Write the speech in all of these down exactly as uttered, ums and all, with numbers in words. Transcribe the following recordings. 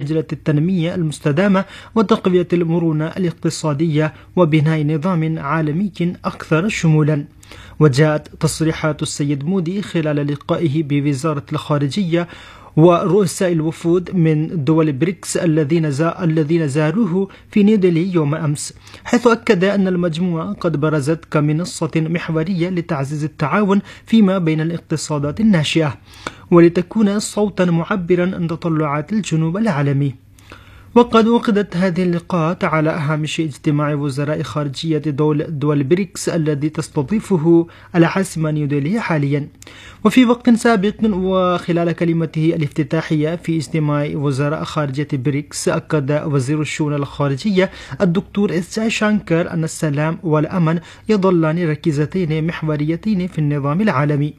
عجلة التنمية المستدامة وتقوية المرونة الاقتصادية وبناء نظام عالمي أكثر شمولا. وجاءت تصريحات السيد مودي خلال لقائه بوزارة الخارجية ورؤساء الوفود من دول بريكس الذين الذين زاروه في نيودلهي يوم أمس، حيث أكد أن المجموعة قد برزت كمنصة محورية لتعزيز التعاون فيما بين الاقتصادات الناشئة ولتكون صوتا معبرا عن تطلعات الجنوب العالمي. وقد عقدت هذه اللقاءات على هامش اجتماع وزراء خارجية دول, دول بريكس الذي تستضيفه العاصمة نيودلهي حاليا. وفي وقت سابق وخلال كلمته الافتتاحية في اجتماع وزراء خارجية بريكس، أكد وزير الشؤون الخارجية الدكتور إس جاي شانكر أن السلام والأمن يظلان ركيزتين محوريتين في النظام العالمي.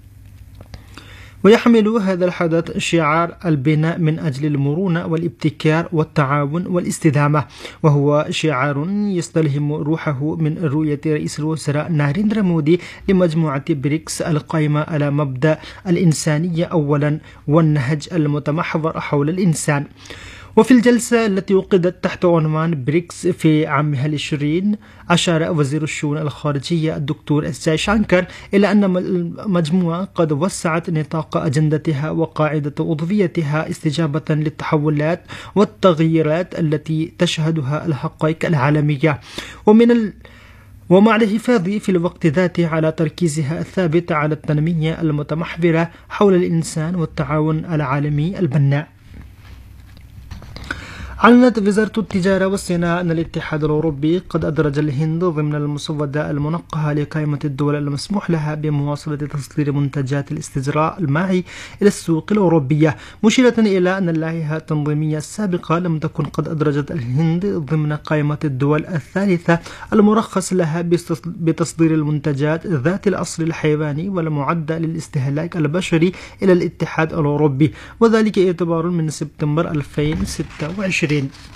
ويحمل هذا الحدث شعار البناء من أجل المرونة والابتكار والتعاون والاستدامة، وهو شعار يستلهم روحه من رؤية رئيس الوزراء ناريندرا مودي لمجموعة بريكس القائمة على مبدأ الإنسانية أولا والنهج المتمحور حول الإنسان. وفي الجلسة التي عقدت تحت عنوان بريكس في عامها العشرين، أشار وزير الشؤون الخارجية الدكتور إس جاي شانكر إلى أن المجموعة قد وسعت نطاق أجندتها وقاعدة عضويتها استجابة للتحولات والتغييرات التي تشهدها الحقائق العالمية، ومن ال ومع الحفاظ في الوقت ذاته على تركيزها الثابت على التنمية المتمحورة حول الإنسان والتعاون العالمي البناء. أعلنت وزارة التجارة والصناعة أن الاتحاد الأوروبي قد أدرج الهند ضمن المسودة المنقحة لقائمة الدول المسموح لها بمواصلة تصدير منتجات الاستزراع المائي إلى السوق الأوروبية، مشيرة إلى أن اللائحة التنظيمية السابقة لم تكن قد أدرجت الهند ضمن قائمة الدول الثالثة المرخص لها بتصدير المنتجات ذات الأصل الحيواني والمعدة للاستهلاك البشري إلى الاتحاد الأوروبي، وذلك اعتبارا من سبتمبر ألفين وستة وعشرين.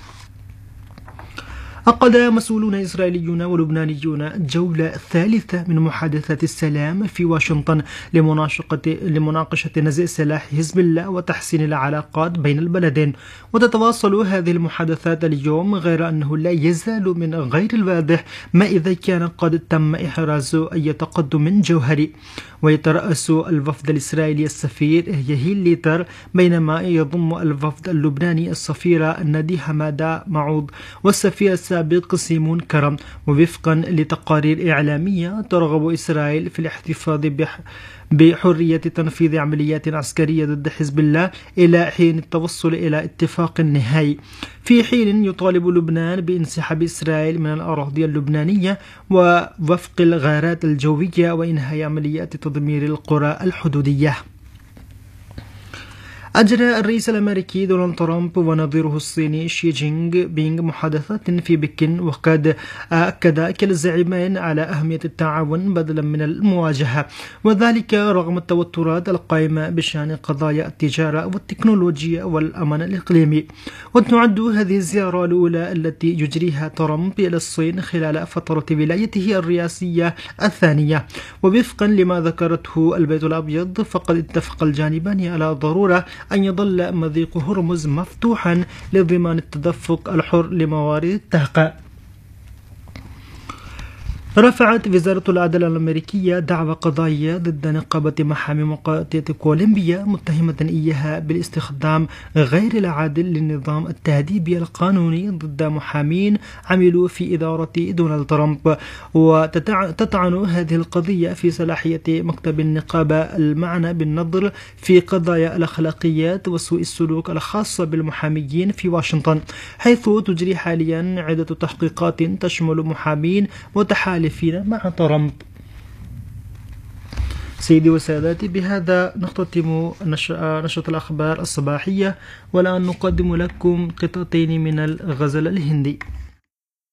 عقد مسؤولون إسرائيليون ولبنانيون جولة ثالثة من محادثات السلام في واشنطن لمناقشة نزع سلاح حزب الله وتحسين العلاقات بين البلدين. وتتواصل هذه المحادثات اليوم، غير أنه لا يزال من غير الواضح ما إذا كان قد تم إحراز أي تقدم جوهري. ويترأس الوفد الإسرائيلي السفير يهيل ليتر، بينما يضم الوفد اللبناني السفيرة نادي حمادة معوض والسفير السابق سيمون كرم. ووفقا لتقارير إعلامية، ترغب إسرائيل في الاحتفاظ بح بحرية تنفيذ عمليات عسكرية ضد حزب الله إلى حين التوصل إلى اتفاق نهائي، في حين يطالب لبنان بانسحاب إسرائيل من الأراضي اللبنانية ووفق الغارات الجوية وإنهاء عمليات تدمير القرى الحدودية. أجرى الرئيس الأمريكي دونالد ترامب ونظيره الصيني شي جينغ بينغ محادثات في بكين، وقد أكد كلا الزعيمين على أهمية التعاون بدلا من المواجهة، وذلك رغم التوترات القائمة بشأن قضايا التجارة والتكنولوجيا والأمن الإقليمي. وتعد هذه الزيارة الأولى التي يجريها ترامب إلى الصين خلال فترة ولايته الرئاسية الثانية. ووفقا لما ذكرته البيت الأبيض، فقد اتفق الجانبان على ضرورة أن يظل مضيق هرمز مفتوحا لضمان التدفق الحر لموارد الطاقة. رفعت وزارة العدل الأمريكية دعوى قضائية ضد نقابة محامي مقاطعة كولومبيا، متهمة إياها بالاستخدام غير العادل للنظام التأديبي القانوني ضد محامين عملوا في إدارة دونالد ترامب. وتطعن هذه القضية في صلاحية مكتب النقابة المعنى بالنظر في قضايا الأخلاقيات وسوء السلوك الخاصة بالمحاميين في واشنطن، حيث تجري حاليا عدة تحقيقات تشمل محامين متحالفين مع ترامب. سيدي وسادتي، بهذا نختتم نشرة الأخبار الصباحية، والآن نقدم لكم قطعتين من الغزل الهندي.